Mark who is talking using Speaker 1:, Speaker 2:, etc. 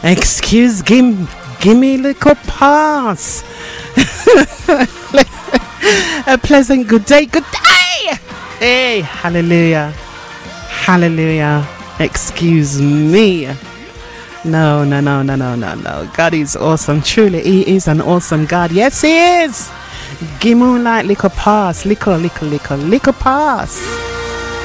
Speaker 1: Excuse, give me a little pass. A pleasant good day. Hey, hallelujah. Hallelujah. Excuse me. No. God is awesome. Truly, He is an awesome God. Yes, He is. Give me like little pass. Little pass.